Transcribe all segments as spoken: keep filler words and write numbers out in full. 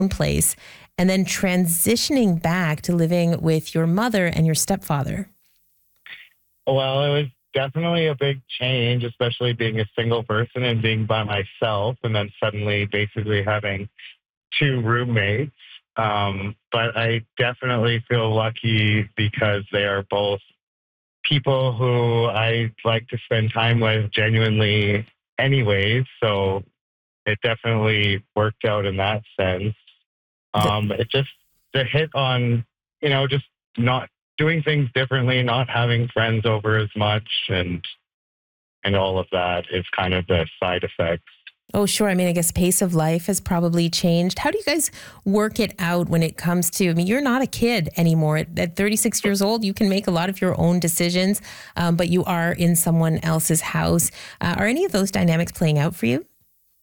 own place and then transitioning back to living with your mother and your stepfather? Well, it was definitely a big change, especially being a single person and being by myself, and then suddenly basically having two roommates. Um, but I definitely feel lucky because they are both people who I like to spend time with genuinely anyways. So it definitely worked out in that sense. The- Um, it just to hit on, you know, just not doing things differently, not having friends over as much, and and all of that is kind of the side effects. Oh, sure. I mean, I guess pace of life has probably changed. How do you guys work it out when it comes to, I mean, you're not a kid anymore. At, at thirty-six years old, you can make a lot of your own decisions, um, but you are in someone else's house. Uh, are any of those dynamics playing out for you?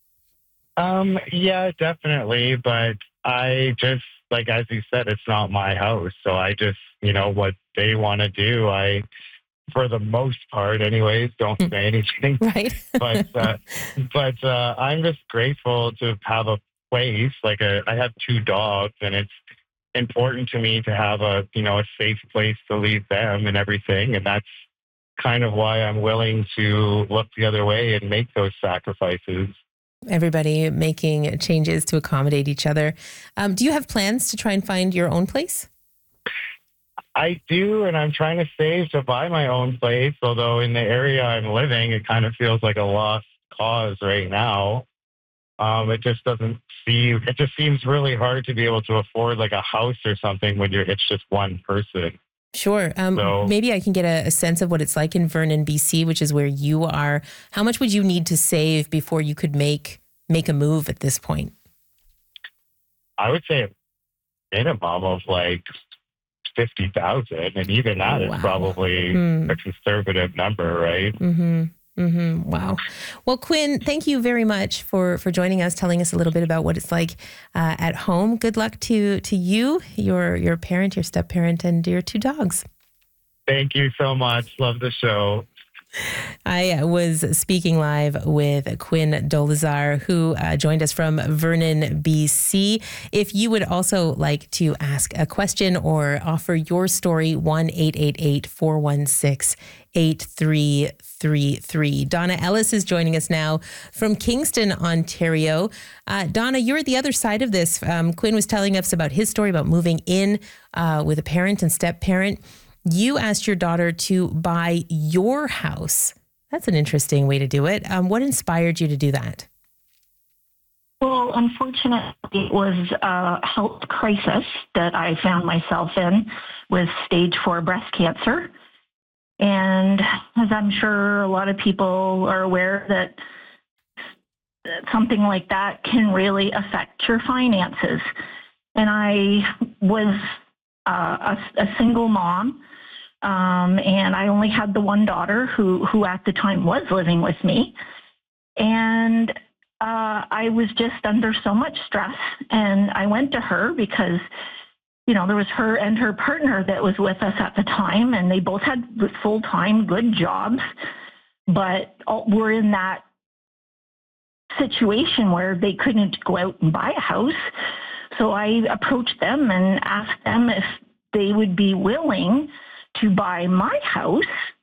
Um, yeah, definitely. But I just, like, as you said, it's not my house. So I just, you know, what they want to do, I, for the most part anyways, don't say anything. Right. But, uh, but, uh, I'm just grateful to have a place. Like a, I have two dogs, and it's important to me to have a, you know, a safe place to leave them and everything. And that's kind of why I'm willing to look the other way and make those sacrifices. Everybody making changes to accommodate each other. Um, do you have plans to try and find your own place? I do, and I'm trying to save to buy my own place, although in the area I'm living, it kind of feels like a lost cause right now. Um, it just doesn't seem, it just seems really hard to be able to afford like a house or something when you're, it's just one person. Sure. Um, So maybe I can get a, a sense of what it's like in Vernon, B C, which is where you are. How much would you need to save before you could make make a move at this point? I would say a minimum of like fifty thousand, and even that is Wow. probably Hmm. a conservative number, right? Mm-hmm. Mm-hmm. Wow. Well, Quinn, thank you very much for for joining us, telling us a little bit about what it's like uh, at home. Good luck to to you, your your parent, your step parent, and your two dogs. Thank you so much. Love the show. I was speaking live with Quinn Dolezar, who uh, joined us from Vernon, B C. If you would also like to ask a question or offer your story, one eight eight eight, four one six, eight three three three. Donna Ellis is joining us now from Kingston, Ontario. Uh, Donna, you're at the other side of this. Um, Quinn was telling us about his story about moving in uh, with a parent and step parent. You asked your daughter to buy your house. That's an interesting way to do it. Um, what inspired you to do that? Well, unfortunately, it was a health crisis that I found myself in with stage four breast cancer. And as I'm sure a lot of people are aware that, that something like that can really affect your finances. And I was uh, a, a single mom. Um, and I only had the one daughter who, who at the time was living with me. And uh, I was just under so much stress. And I went to her because, you know, there was her and her partner that was with us at the time. And they both had full-time good jobs, but were in that situation where they couldn't go out and buy a house. So I approached them and asked them if they would be willing to buy my house.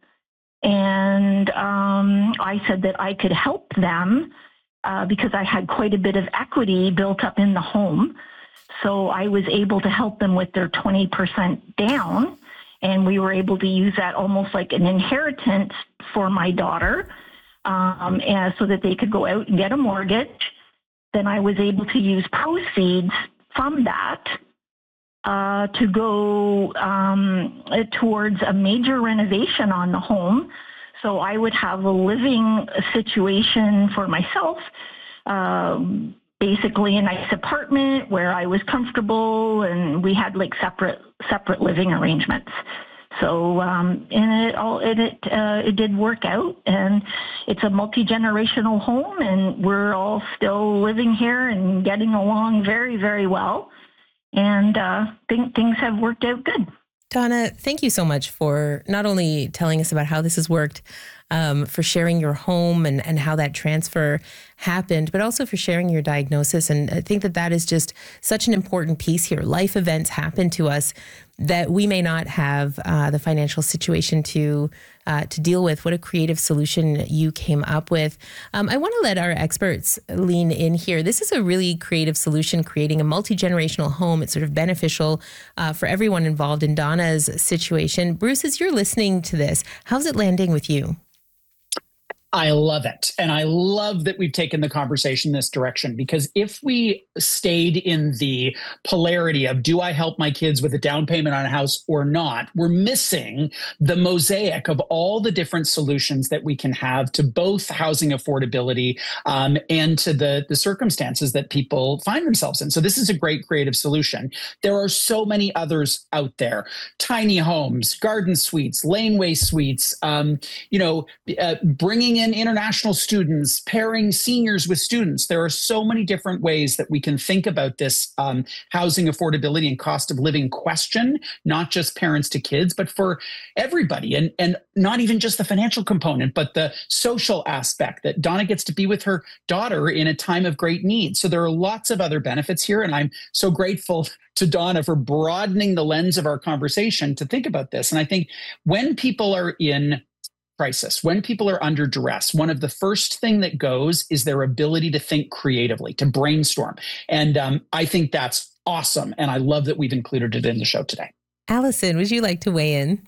And um, I said that I could help them uh, because I had quite a bit of equity built up in the home. So I was able to help them with their twenty percent down. And we were able to use that almost like an inheritance for my daughter, um, and so that they could go out and get a mortgage. Then I was able to use proceeds from that Uh, to go um, towards a major renovation on the home. So I would have a living situation for myself, um, basically a nice apartment where I was comfortable, and we had like separate separate living arrangements. So um, and it all it it, uh, it did work out, and it's a multi-generational home, and we're all still living here and getting along very, very well. And uh, think things have worked out good. Donna, thank you so much for not only telling us about how this has worked, um, for sharing your home and, and how that transfer happened, but also for sharing your diagnosis. And I think that that is just such an important piece here. Life events happen to us that we may not have uh, the financial situation to uh, to deal with. What a creative solution you came up with. Um, I want to let our experts lean in here. This is a really creative solution, creating a multi-generational home. It's sort of beneficial uh, for everyone involved in Donna's situation. Bruce, as you're listening to this, how's it landing with you? I love it. And I love that we've taken the conversation this direction, because if we stayed in the polarity of, do I help my kids with a down payment on a house or not, we're missing the mosaic of all the different solutions that we can have to both housing affordability um, and to the, the circumstances that people find themselves in. So this is a great creative solution. There are so many others out there: tiny homes, garden suites, laneway suites, um, you know, uh, bringing in international students, pairing seniors with students. There are so many different ways that we can think about this um, housing affordability and cost of living question, not just parents to kids, but for everybody. And, and not even just the financial component, but the social aspect that Donna gets to be with her daughter in a time of great need. So there are lots of other benefits here. And I'm so grateful to Donna for broadening the lens of our conversation to think about this. And I think when people are in crisis, when people are under duress, one of the first thing that goes is their ability to think creatively, to brainstorm. And um, I think that's awesome. And I love that we've included it in the show today. Allison, would you like to weigh in?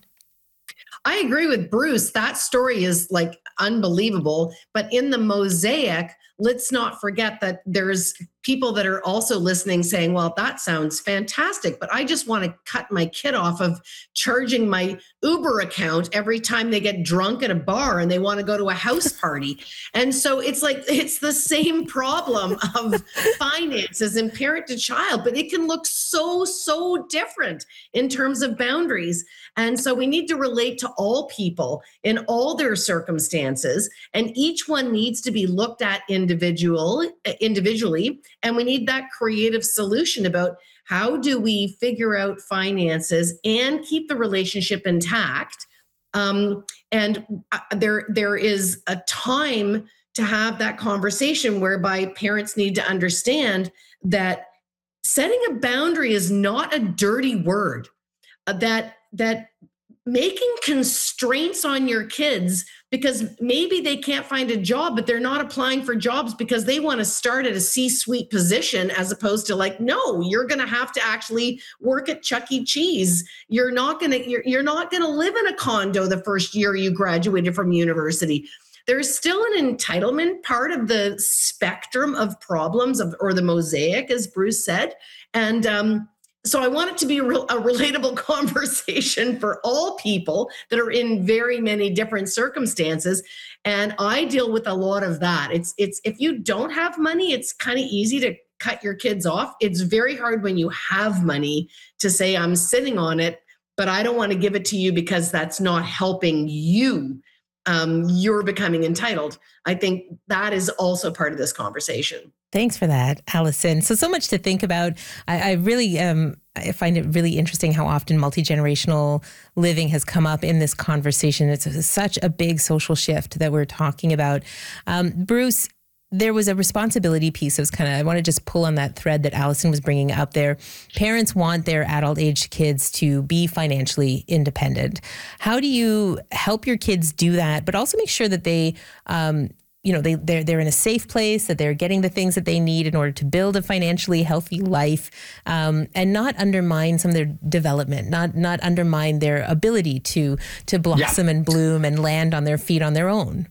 I agree with Bruce. That story is like unbelievable. But in the mosaic, let's not forget that there's people that are also listening saying, well, that sounds fantastic, but I just want to cut my kid off of charging my Uber account every time they get drunk at a bar and they want to go to a house party. And so it's like, it's the same problem of finances and parent to child, but it can look so, so different in terms of boundaries. And so we need to relate to all people in all their circumstances, and each one needs to be looked at individual, individually. And we need that creative solution about how do we figure out finances and keep the relationship intact. Um, and there, there is a time to have that conversation whereby parents need to understand that setting a boundary is not a dirty word, uh, that that making constraints on your kids because maybe they can't find a job, but they're not applying for jobs because they want to start at a C-suite position, as opposed to like, no, you're going to have to actually work at Chuck E. Cheese. You're not going to, you're, you're not going to live in a condo the first year you graduated from university. There's still an entitlement part of the spectrum of problems of, or the mosaic, as Bruce said. And, um, So I want it to be a, real, a relatable conversation for all people that are in very many different circumstances. And I deal with a lot of that. It's it's if you don't have money, it's kind of easy to cut your kids off. It's very hard when you have money to say, I'm sitting on it, but I don't want to give it to you because that's not helping you. Um, you're becoming entitled. I think that is also part of this conversation. Thanks for that, Allison. So, so much to think about. I, I really um, I find it really interesting how often multi-generational living has come up in this conversation. It's a, such a big social shift that we're talking about. Um, Bruce, there was a responsibility piece. It was kind of, I want to just pull on that thread that Allison was bringing up there. Parents want their adult age kids to be financially independent. How do you help your kids do that, but also make sure that they, um, you know, they, they're, they're in a safe place, that they're getting the things that they need in order to build a financially healthy life, um, and not undermine some of their development, not not undermine their ability to to blossom yeah. and bloom and land on their feet on their own?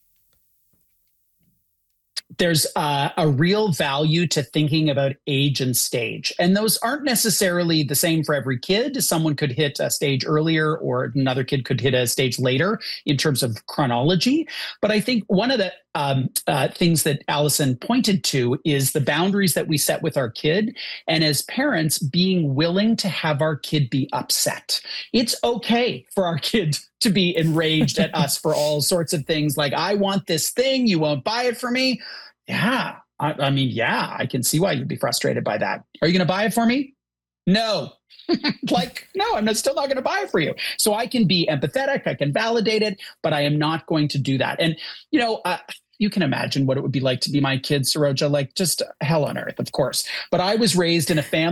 There's uh, a real value to thinking about age and stage. And those aren't necessarily the same for every kid. Someone could hit a stage earlier or another kid could hit a stage later in terms of chronology. But I think one of the um, uh, things that Allison pointed to is the boundaries that we set with our kid. And as parents, being willing to have our kid be upset. It's okay for our kid to be enraged at us for all sorts of things like, I want this thing, you won't buy it for me. Yeah, I, I mean, yeah, I can see why you'd be frustrated by that. Are you going to buy it for me? No. Like, no, I'm not, still not going to buy it for you. So I can be empathetic, I can validate it, but I am not going to do that. And, you know, uh, you can imagine what it would be like to be my kid, Saroja, like just hell on earth, of course. But I was raised in a family